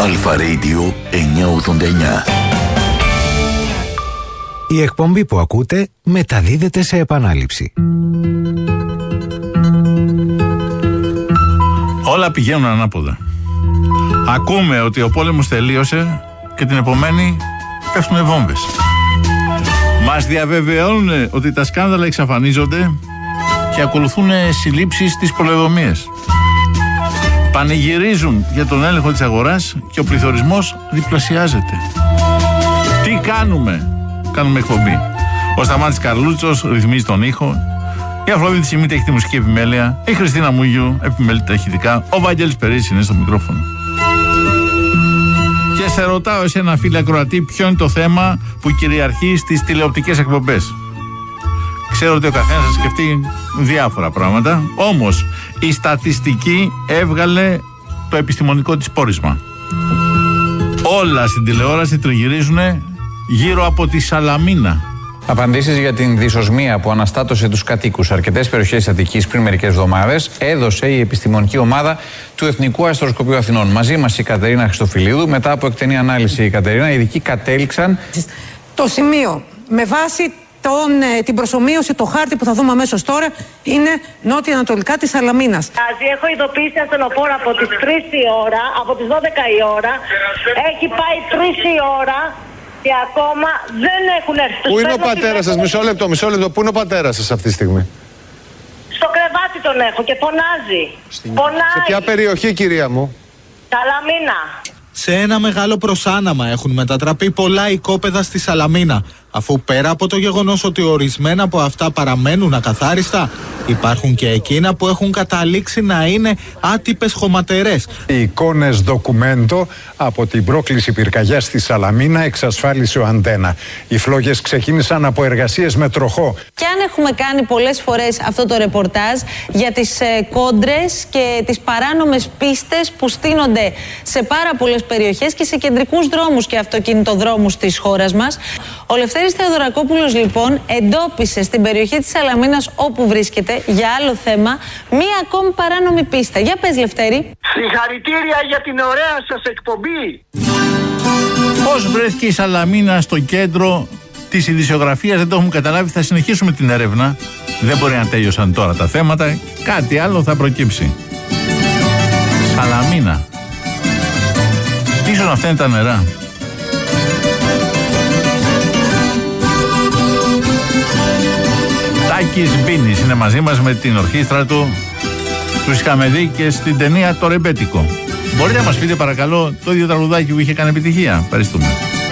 Αλφα Radio 989. Η εκπομπή που ακούτε μεταδίδεται σε επανάληψη. Όλα πηγαίνουν ανάποδα. Ακούμε ότι ο πόλεμος τελείωσε και την επομένη πέφτουν βόμβες. Μας διαβεβαιώνουν ότι τα σκάνδαλα εξαφανίζονται και ακολουθούν συλλήψεις στις πολεοδομίες. Πανηγυρίζουν για τον έλεγχο της αγοράς και ο πληθωρισμός διπλασιάζεται. Τι κάνουμε? Κάνουμε εκπομπή. Ο Σταμάτης Καρλούτσος ρυθμίζει τον ήχο. Η Αφροδίτη Σιμίτη έχει τη μουσική επιμέλεια. Η Χριστίνα Μούγιου επιμελεί τα ηχητικά. Ο Βαγγέλης Περίσης είναι στο μικρόφωνο. Και σε ρωτάω εσένα, φίλε ακροατή, ποιο είναι το θέμα που κυριαρχεί στις τηλεοπτικές εκπομπές. Ξέρω ότι ο καθένας θα σκεφτεί διάφορα πράγματα. Όμως η στατιστική έβγαλε το επιστημονικό της πόρισμα. Όλα στην τηλεόραση τριγυρίζουν γύρω από τη Σαλαμίνα. Απαντήσεις για την δυσοσμία που αναστάτωσε τους κατοίκους σε αρκετές περιοχές της Αττικής πριν μερικές εβδομάδες έδωσε η επιστημονική ομάδα του Εθνικού Αστροσκοπείου Αθηνών. Μαζί μας η Κατερίνα Χριστοφιλίδου. Μετά από εκτενή ανάλυση, η Κατερίνα, οι ειδικοί κατέληξαν. Το σημείο με βάση την προσομοίωση, το χάρτη που θα δούμε αμέσως τώρα, είναι νότια-ανατολικά της Σαλαμίνας. Έχω ειδοποιήσει ασθενοφόρα από τις 3 η ώρα, από τις 12 η ώρα. Έχει πάει 3 η ώρα. Και ακόμα δεν έχουν έρθει. Πού είναι ο πατέρας σας? Μισό λεπτό. Πού είναι ο πατέρας σας αυτή τη στιγμή? Στο κρεβάτι τον έχω και φωνάζει. Σε ποια περιοχή, κυρία μου? Σαλαμίνα. Σε ένα μεγάλο προσάναμα έχουν μετατραπεί πολλά οικόπεδα στη Σαλαμίνα, αφού πέρα από το γεγονός ότι ορισμένα από αυτά παραμένουν ακαθάριστα, υπάρχουν και εκείνα που έχουν καταλήξει να είναι άτυπες χωματερές. Οι εικόνες ντοκουμέντο από την πρόκληση πυρκαγιάς στη Σαλαμίνα εξασφάλισε ο Αντένα. Οι φλόγες ξεκίνησαν από εργασίες με τροχό. Και αν έχουμε κάνει πολλές φορές αυτό το ρεπορτάζ για τις κόντρες και τις παράνομες πίστες που στείνονται σε πάρα πολλές περιοχές και σε κεντρικούς δρόμους και αυτοκινητοδρόμους της χώρας μας. Ο Λευτέρης Θεοδωρακόπουλος λοιπόν εντόπισε στην περιοχή της Σαλαμίνας, όπου βρίσκεται, για άλλο θέμα, μία ακόμη παράνομη πίστα. Για πες, Λευτέρη. Συγχαρητήρια για την ωραία σας εκπομπή. Πώς βρέθηκε η Σαλαμίνα στο κέντρο της ειδησιογραφίας, δεν το έχουμε καταλάβει. Θα συνεχίσουμε την έρευνα. Δεν μπορεί να τέλειωσαν τώρα τα θέματα. Κάτι άλλο θα προκύψει. Σαλαμίνα. Ίσως αυτά είναι τα νερά. Τάκης Μπίνης είναι μαζί μας με την ορχήστρα του. Τους είχαμε δει και στην ταινία Το Ρεμπέτικο. Μπορείτε να μας πείτε παρακαλώ το ίδιο τραγουδάκι που είχε κάνει επιτυχία? Ευχαριστούμε.